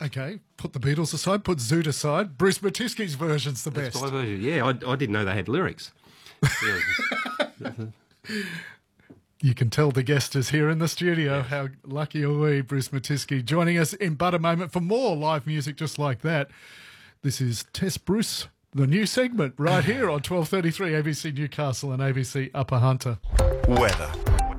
Okay, put the Beatles aside, put Zoot aside. Bruce Matisky's version's the best. That's my version. Yeah, I didn't know they had lyrics. Yeah. You can tell the guest is here in the studio. Yes. How lucky are we, Bruce Matisky, joining us in but a moment for more live music just like that. This is Test Bruce, the new segment right here on 1233 ABC Newcastle and ABC Upper Hunter. Weather.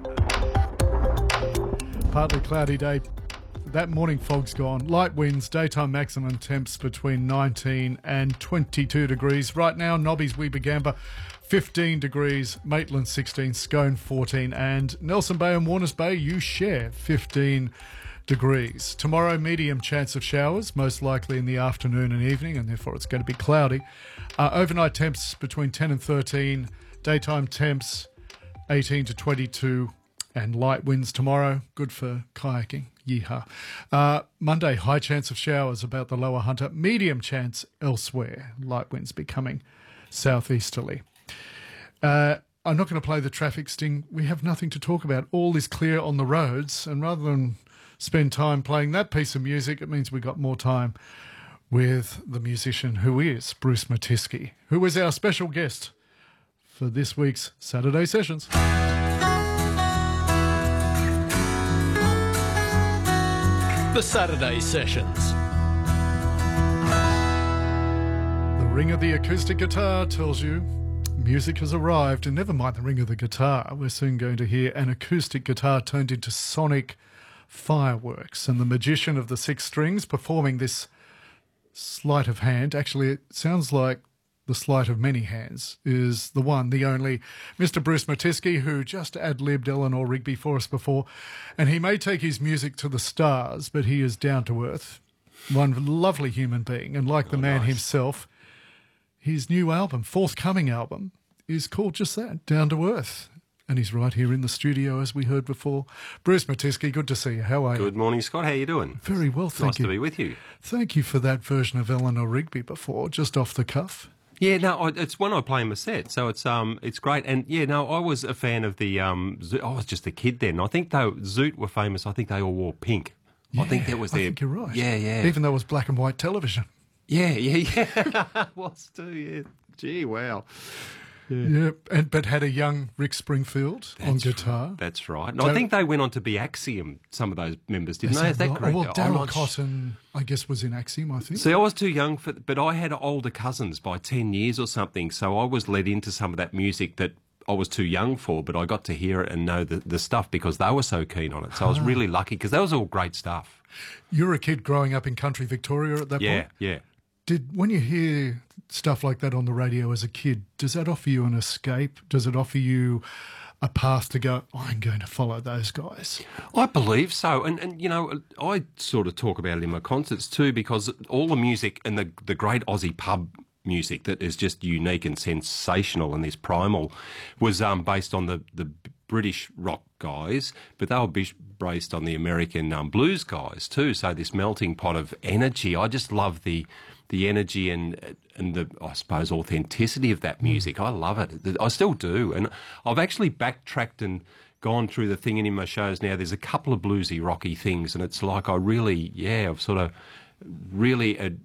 Partly cloudy day. That morning fog's gone. Light winds, daytime maximum temps between 19 and 22 degrees. Right now, Nobby's Weebagamba, 15 degrees, Maitland 16, Scone 14, and Nelson Bay and Warners Bay, you share 15 degrees. Tomorrow, medium chance of showers, most likely in the afternoon and evening, and therefore it's going to be cloudy. Overnight temps between 10 and 13, daytime temps 18 to 22, and light winds tomorrow. Good for kayaking. Yeehaw. Monday, high chance of showers about the lower Hunter. Medium chance elsewhere. Light winds becoming southeasterly. I'm not going to play the traffic sting. We have nothing to talk about. All is clear on the roads. And rather than spend time playing that piece of music, it means we got more time with the musician who is Bruce Matisky, who is our special guest for this week's Saturday Sessions. The Saturday Sessions. The ring of the acoustic guitar tells you music has arrived, and never mind the ring of the guitar. We're soon going to hear an acoustic guitar turned into sonic fireworks, and the magician of the six strings performing this sleight of hand. Actually, it sounds like the sleight of many hands, is the one, the only, Mr. Bruce Matisky, who just ad-libbed Eleanor Rigby for us before. And he may take his music to the stars, but he is down to earth. One lovely human being. And like the man himself, his new album, forthcoming album, is called just that, Down to Earth. And he's right here in the studio, as we heard before. Bruce Matisky, good to see you. How are you? Good morning, Scott. How are you doing? Very well, thank you. Nice to be with you. Thank you for that version of Eleanor Rigby before, just off the cuff. Yeah, no, it's one I play in my set, so it's great. And yeah, no, I was a fan of the Zoot. I was just a kid then. I think though Zoot were famous. I think they all wore pink. Yeah, I think that was their. I think you're right. Yeah, yeah. Even though it was black and white television. Yeah. It was too. Yeah. Gee, wow. Yeah, but had a young Rick Springfield on guitar. That's right. And I think they went on to be Axiom, some of those members, didn't they? Is that correct? Well, Daryl Cotton, I guess, was in Axiom, I think. See, I was too young for, but I had older cousins by 10 years or something, so I was led into some of that music that I was too young for, but I got to hear it and know the stuff because they were so keen on it. So I was really lucky because that was all great stuff. You were a kid growing up in country Victoria at that point? Yeah. When you hear stuff like that on the radio as a kid, does that offer you an escape? Does it offer you a path to go, I'm going to follow those guys? I believe so. And you know, I sort of talk about it in my concerts too because all the music and the great Aussie pub music that is just unique and sensational and this primal was based on the British rock guys, but they were based on the American blues guys too. So this melting pot of energy, I just love the energy and the, I suppose, authenticity of that music. I love it. I still do. And I've actually backtracked and gone through the thing, and in my shows now there's a couple of bluesy, rocky things, and it's like I've sort of really